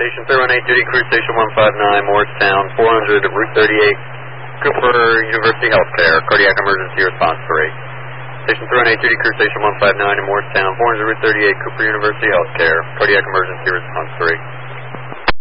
Station 318, duty crew station 159, Morristown, 400 Route 38, Cooper University Healthcare, cardiac emergency response 3. Station 318, duty crew station 159 in Morristown, 400 Route 38, Cooper University Healthcare, cardiac emergency response 3.